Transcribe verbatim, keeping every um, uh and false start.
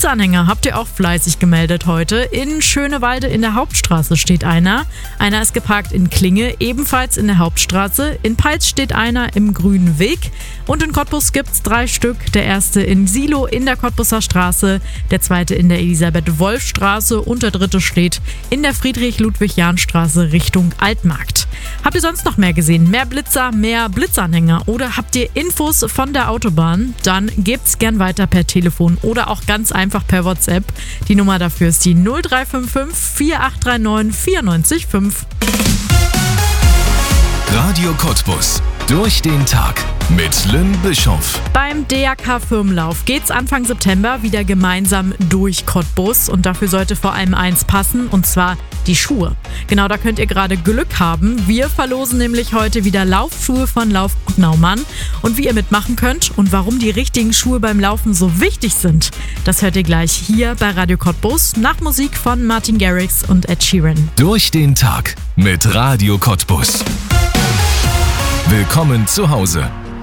Blitzanhänger habt ihr auch fleißig gemeldet heute. In Schönewalde in der Hauptstraße steht einer. Einer ist geparkt in Klinge, ebenfalls in der Hauptstraße. In Peitz steht einer im Grünen Weg. Und in Cottbus gibt's drei Stück. Der erste in Silo in der Cottbuser Straße, der zweite in der Elisabeth-Wolf-Straße und der dritte steht in der Friedrich-Ludwig-Jahn-Straße Richtung Altmarkt. Habt ihr sonst noch mehr gesehen? Mehr Blitzer, mehr Blitzanhänger oder habt ihr Infos von der Autobahn? Dann gebt's gern weiter per Telefon oder auch ganz einfach per WhatsApp. Die Nummer dafür ist die null drei fünf fünf, vier acht drei neun, vier neun fünf. Radio Cottbus. Durch den Tag mit Lynn Bischoff. Beim D A K-Firmenlauf geht's Anfang September wieder gemeinsam durch Cottbus und dafür sollte vor allem eins passen, und zwar die Schuhe. Genau, da könnt ihr gerade Glück haben. Wir verlosen nämlich heute wieder Laufschuhe von Laufgut Naumann. Und wie ihr mitmachen könnt und warum die richtigen Schuhe beim Laufen so wichtig sind, das hört ihr gleich hier bei Radio Cottbus nach Musik von Martin Garrix und Ed Sheeran. Durch den Tag mit Radio Cottbus. Willkommen zu Hause.